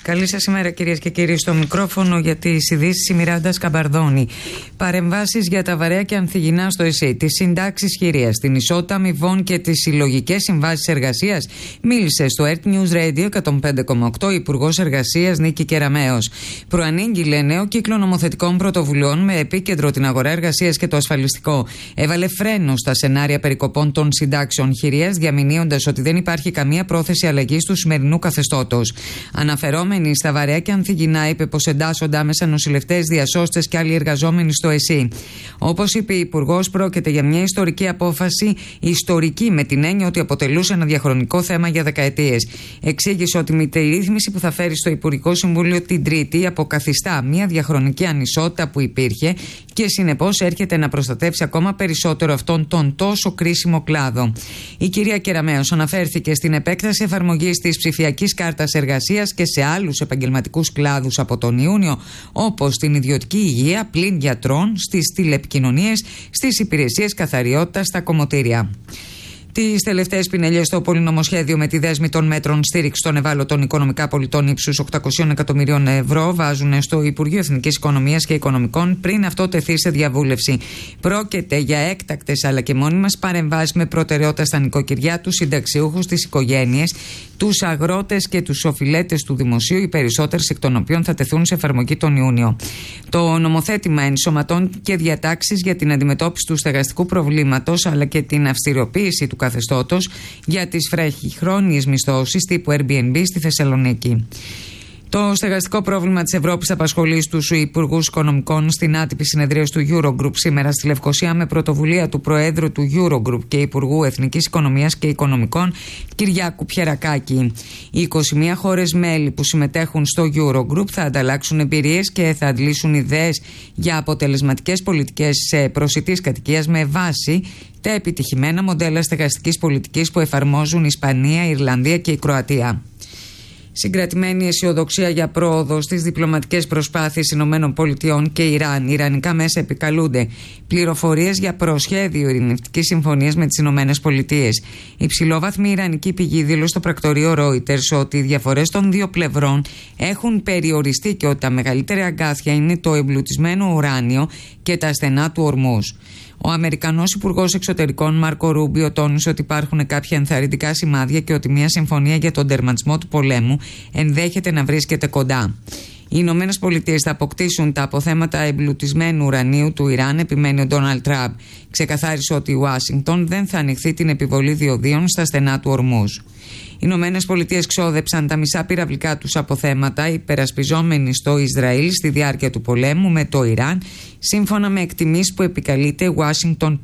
Καλή σας ημέρα, κυρίες και κύριοι. Στο μικρόφωνο για τις ειδήσεις η Μιράντα Σκαμπαρδόνη. Παρεμβάσεις για τα βαρέα και ανθυγινά στο ΕΣΥ, τις συντάξεις χειρίας, την ισότητα αμοιβών και τις συλλογικές συμβάσεις εργασίας, μίλησε στο Earth News Radio 105,8 ο Υπουργός Εργασίας Νίκη Κεραμέως. Προανήγγειλε νέο κύκλο νομοθετικών πρωτοβουλειών με επίκεντρο την αγορά εργασίας και το ασφαλιστικό. Έβαλε φρένο στα σενάρια περικοπών των συντάξεων χειρίας, διαμηνύοντας ότι δεν υπάρχει καμία πρόθεση αλλαγής του σημερινού καθεστώτος. Αναφερόμενοι στα βαρέα και ανθυγινά, είπε πως εντάσσονται άμεσα νοσηλευτές, διασώστες και άλλοι εργαζόμενοι στο ΕΣΥ. Όπως είπε η Υπουργός, πρόκειται για μια ιστορική απόφαση, ιστορική με την έννοια ότι αποτελούσε ένα διαχρονικό θέμα για δεκαετίες. Εξήγησε ότι με τη ρύθμιση που θα φέρει στο Υπουργικό Συμβούλιο την Τρίτη αποκαθιστά μια διαχρονική ανισότητα που υπήρχε και συνεπώς έρχεται να προστατεύσει ακόμα περισσότερο αυτόν τον τόσο κρίσιμο κλάδο. Η κυρία Κεραμέως αναφέρθηκε στην επέκταση εφαρμογής της ψηφιακής κάρτας εργασίας και σε άλλους επαγγελματικούς κλάδους από τον Ιούνιο, όπως την ιδιωτική υγεία, πλην γιατρών, στις τηλεπικοινωνίες, στις υπηρεσίες καθαριότητας, στα κομμωτήρια. Τις τελευταίες πινελιές στο πολυνομοσχέδιο με τη δέσμη των μέτρων στήριξη των ευάλωτων οικονομικά πολιτών ύψους 800 εκατομμυρίων ευρώ βάζουν στο Υπουργείο Εθνικής Οικονομίας και Οικονομικών πριν αυτό τεθεί σε διαβούλευση. Πρόκειται για έκτακτες αλλά και μόνιμες παρεμβάσεις με προτεραιότητα στα νοικοκυριά, τους συνταξιούχους, τις οικογένειες, τους αγρότες και τους οφειλέτες του δημοσίου, οι περισσότερες εκ των οποίων θα τεθούν σε εφαρμογή τον Ιούνιο. Το νομοθέτημα ενσωματώνει και διατάξεις για την αντιμετώπιση του στεγαστικού προβλήματος αλλά και την αυστηροποίηση του καθεστώτος για τις βραχυχρόνιες μισθώσεις τύπου Airbnb στη Θεσσαλονίκη. Το στεγαστικό πρόβλημα της Ευρώπης απασχολεί στους υπουργούς οικονομικών στην άτυπη συνεδρίαση του Eurogroup σήμερα στη Λευκοσία με πρωτοβουλία του Προέδρου του Eurogroup και Υπουργού Εθνικής Οικονομίας και Οικονομικών Κυριάκου Πιερακάκη. Οι 21 χώρες μέλη που συμμετέχουν στο Eurogroup θα ανταλλάξουν εμπειρίες και θα αντλήσουν ιδέες για αποτελεσματικές πολιτικές προσιτής κατοικίας με βάση τα επιτυχημένα μοντέλα στεγαστικής πολιτικής που εφαρμόζουν η Ισπανία, η Ιρλανδία και η Κροατία. Συγκρατημένη αισιοδοξία για πρόοδο στις διπλωματικές προσπάθειες ΗΠΑ και Ιράν. Ιρανικά μέσα επικαλούνται πληροφορίες για προσχέδιο ειρηνευτικής συμφωνίας με τις ΗΠΑ. Η ψηλόβαθμη ιρανική πηγή δήλωσε στο πρακτορείο Reuters ότι οι διαφορές των δύο πλευρών έχουν περιοριστεί και ότι τα μεγαλύτερα αγκάθια είναι το εμπλουτισμένο ουράνιο και τα στενά του Ορμούζ. Ο Αμερικανός Υπουργός Εξωτερικών Μάρκο Ρούμπιο τόνισε ότι υπάρχουν κάποια ενθαρρυντικά σημάδια και ότι μια συμφωνία για τον τερματισμό του πολέμου ενδέχεται να βρίσκεται κοντά. Οι Ηνωμένες Πολιτείες θα αποκτήσουν τα αποθέματα εμπλουτισμένου ουρανίου του Ιράν, επιμένει ο Ντόναλντ Τραμπ. Ξεκαθάρισε ότι η Ουάσιγκτον δεν θα ανοιχθεί την επιβολή διοδίων στα στενά του Ορμούζ. Οι Ηνωμένες Πολιτείες ξόδεψαν τα μισά πυραυλικά τους αποθέματα υπερασπιζόμενοι στο Ισραήλ στη διάρκεια του πολέμου με το Ιράν, σύμφωνα με εκτιμήσεις που επικαλείται η Washington